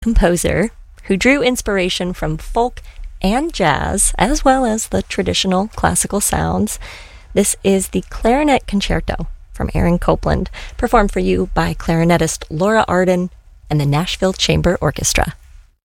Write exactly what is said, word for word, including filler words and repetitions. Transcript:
composer who drew inspiration from folk and jazz, as well as the traditional classical sounds. This is the Clarinet Concerto from Aaron Copland, performed for you by clarinetist Laura Arden and the Nashville Chamber Orchestra.